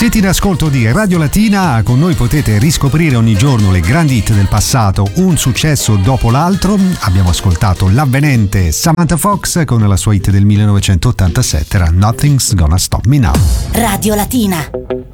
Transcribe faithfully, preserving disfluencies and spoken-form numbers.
Siete in ascolto di Radio Latina, con noi potete riscoprire ogni giorno le grandi hit del passato, un successo dopo l'altro. Abbiamo ascoltato l'avvenente Samantha Fox con la sua hit del millenovecentottantasette, era Nothing's Gonna Stop Me Now. Radio Latina.